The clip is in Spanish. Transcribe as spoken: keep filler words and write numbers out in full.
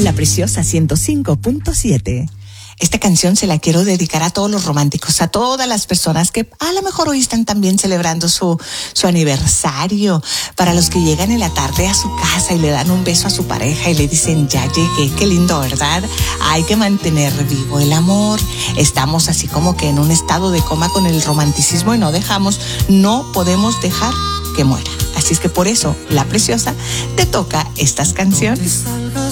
La Preciosa ciento cinco punto siete. Esta canción se la quiero dedicar a todos los románticos, a todas las personas que a lo mejor hoy están también celebrando su, su aniversario, para los que llegan en la tarde a su casa y le dan un beso a su pareja y le dicen, ya llegué, qué lindo, ¿verdad? Hay que mantener vivo el amor. Estamos así como que en un estado de coma con el romanticismo y no dejamos, no podemos dejar que muera. Así es que por eso, La Preciosa te toca estas canciones. No te salgas